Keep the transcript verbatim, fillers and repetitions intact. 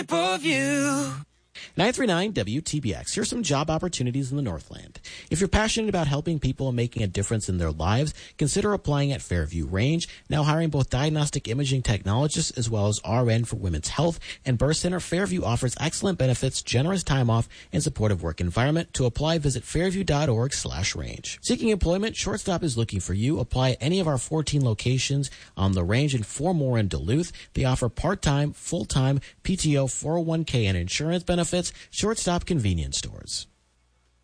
of you. nine three nine W T B X. Here's some job opportunities in the Northland. If you're passionate about helping people and making a difference in their lives, consider applying at Fairview Range, now hiring both diagnostic imaging technologists as well as R N for women's health and birth center. Fairview offers excellent benefits, generous time off, and supportive work environment. To apply, visit fairview.org slash range. Seeking employment, Shortstop is looking for you. Apply at any of our fourteen locations on the range and four more in Duluth. They offer part-time, full-time, P T O, four oh one k, and insurance benefits. Shortstop Convenience Stores.